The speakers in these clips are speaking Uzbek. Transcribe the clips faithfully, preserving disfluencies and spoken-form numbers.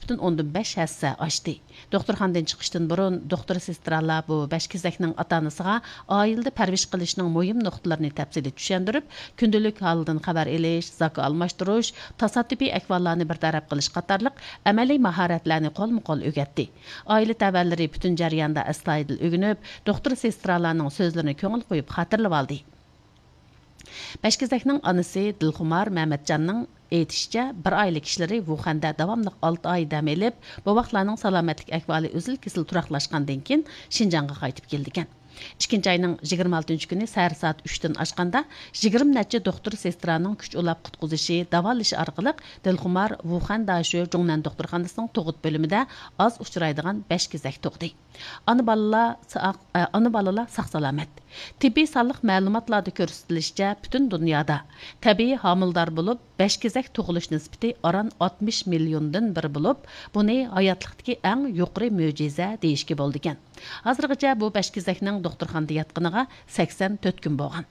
butun o'ndan besh hassa oshdi. Doktorxonadan chiqishdan burun doktor sestralar bu bashkizakning ota-onasiga oilada parvish qilishning muhim nuqtalarini tafsili tushuntirib, kundalik holidan xabar elish, zaka almashtirish, tasoddifiy ahvollarni bartaraf qilish qatorliq amaliy mahoratlarni qo'lma-qo'l o'rgatdi. Oila tavallari butun jarayonda astoydil o'rganib, doktor sestralarning so'zlarini ko'ngil qo'yib xatirlab oldi. Bashkizakning onasi Dilxumar Mamatjonning aytishicha, bir oylik ishlari Wuhanda davomli olti oy dam elib, bu vaqtlarning salomatlik ahvoli uzil-kesil turaqlashgandan keyin Shinjonga qaytib keldi ekan. ikkinchi ayning yigirma oltinchi kuni sar soat uchdan oshganda yigirma necha doktor sestraning kuch ulab qutqizishi, davolashi orqali Dilxumar Wuhan Dashu Jungnan doktorxonasining tug'ut bo'limida oz uchraydigan bashkizak tug'di. Ana balalar ana balalar sog' salomat. Tibbiy sonliq ma'lumotlarda ko'rsatilishicha, butun dunyoda tabiiy homildor bo'lib, bashkizak tug'ilish nisbati oran oltmish milliondan bir bo'lib, buni hayotlikdagi eng yuqori mo'jiza deyishga bo'ldi ekan. Hozirgacha bu bashkizakning doktorxonada yotganiga sakson to'rt kun bo'lgan.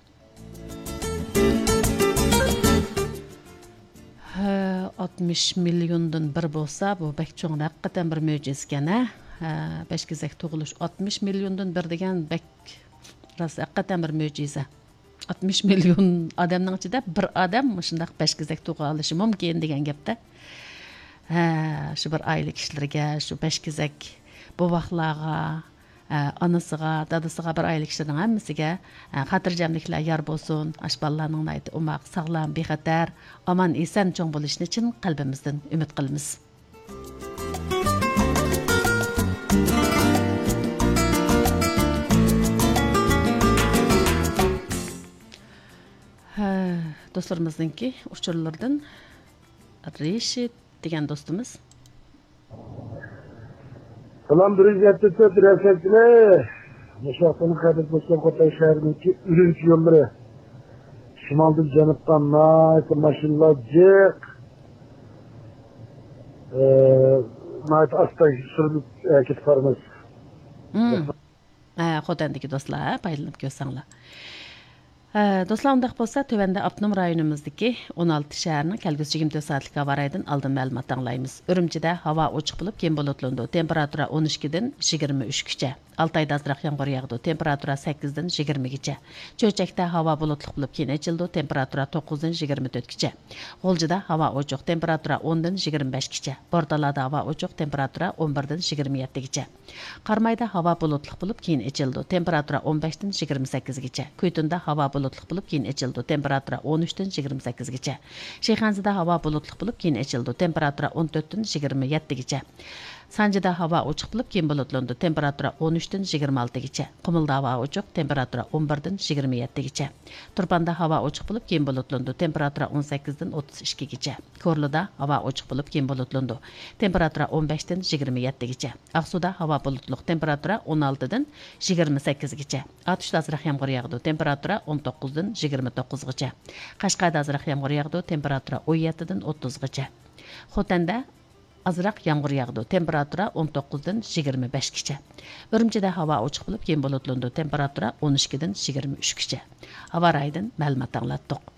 oltmish milliondan bir bo'lsa, bu bek cho'ng haqiqatan bir mo'jiza ekan. Bashkizak tug'ilish oltmish milliondan bir degan bek rosa haqiqatan bir mo'jiza. oltmish million odamning ichida bir odam shunday bashkizak tug'a olishi mumkin degan gapda. Ha, shu bir oylik ishlarga, shu bashkizak bu vaqtlarga, onasiga, dadasiga bir oylik ishlarning hammasiga xotirjamliklar yor bo'lsin. Ashballarning nayti umaq, sog'lom, bexatar, omon eson cho'ng bo'lishini chin qalbimizdan umid qilamiz. Dostlarımızdaki uçurlardan Reşit degan do'stimiz. Salam Breziyatda to'rt rasatlar. Mashaqatni qadar bo'lgan Qo'tay shahridagi Urunch yo'llari. Shimoldan janubdan nayt mashinalar jiq. Eh, nayt asta surib ketib boramiz. Hmm. Ha, Xotandagi do'stlar, paydalanib ko'rsanglar. Do'stlar, undaq bo'lsa, tövəndə Abnum rayonumuzdaki o'n olti shaharning kelgusi yigirma soatlik havo rayonidan oldin ma'lumot anglaymiz. Urumchida havo ochiq bo'lib, keyin bulutlanadi. Temperatura o'n ikki dan yigirma uch gacha. Altayda azroq yomg'ir yog'di. Temperatura sakkiz dan yigirma gacha. Cho'chakda havo bulutli bo'lib, keyin ochildi. Temperatura to'qqiz dan yigirma to'rt gacha. G'oljida havo ochiq. Temperatura o'n dan yigirma besh gacha. Bortalada havo ochiq. Temperatura o'n bir dan yigirma yetti gacha. Qarmayda havo bulutli bo'lib, keyin ochildi. Temperatura o'n besh dan yigirma sakkiz gacha. Kuytunda havo bulutli bo'lib, keyin ochildi. Temperatura o'n uch dan yigirma sakkiz gacha. Shayxonzada havo bulutli bo'lib, keyin ochildi. Temperatura o'n to'rt dan yigirma yetti gacha. Sanjida havo ochiq bo'lib, keyin bulutlandi. Temperatura o'n uch dan yigirma olti gacha. Qumulda havo ochiq, temperatura o'n bir dan yigirma yetti gacha. Turpanda havo ochiq bo'lib, keyin bulutlandi. Temperatura o'n sakkiz dan o'ttiz ikki gacha. Ko'rlida havo ochiq bo'lib, keyin bulutlandi. Temperatura o'n besh dan yigirma yetti gacha. Aqsuda havo bulutli, temperatura o'n olti dan yigirma sakkiz gacha. Atishda azroq yomg'ir yog'di. Temperatura o'n to'qqiz dan yigirma to'qqiz gacha. Qashqarda azroq yomg'ir yog'di. Temperatura o'n yetti dan o'ttiz gacha. Xotanda azroq yomg'ir yog'di. Temperatura o'n to'qqiz dan yigirma besh gacha. Urumchida havo ochiq bo'lib, keyin bulutlandi. Temperatura o'n ikki dan yigirma uch gacha. Havo rayidan ma'lumot anglatdik.